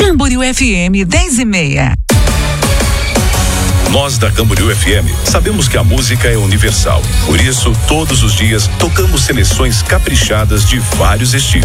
Camboriú FM 10:30. Nós da Camboriú FM sabemos que a música é universal. Por isso, todos os dias tocamos seleções caprichadas de vários estilos.